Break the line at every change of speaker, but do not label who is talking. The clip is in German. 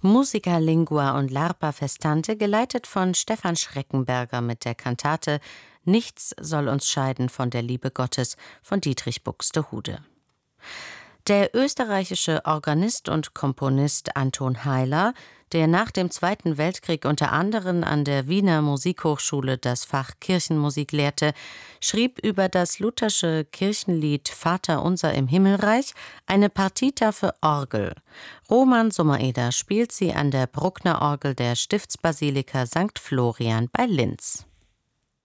Musica Lingua und Larpa Festante, geleitet von Stefan Schreckenberger mit der Kantate Nichts soll uns scheiden von der Liebe Gottes von Dietrich Buxtehude. Der österreichische Organist und Komponist Anton Heiller, der nach dem Zweiten Weltkrieg unter anderem an der Wiener Musikhochschule das Fach Kirchenmusik lehrte, schrieb über das luthersche Kirchenlied Vater unser im Himmelreich eine Partita für Orgel. Roman Sommereder spielt sie an der Bruckner Orgel der Stiftsbasilika St. Florian bei Linz.